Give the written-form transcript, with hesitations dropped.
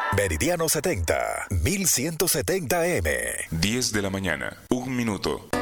Meridiano 70, 1170 M. 10 de la mañana, 1 minuto.